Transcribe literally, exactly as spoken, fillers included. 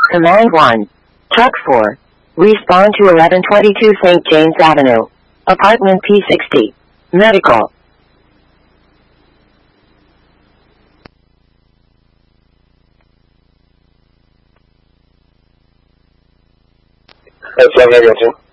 Command one. Truck four. Respond to eleven twenty-two Saint James Avenue. Apartment P sixty. Medical. That's seven eight two.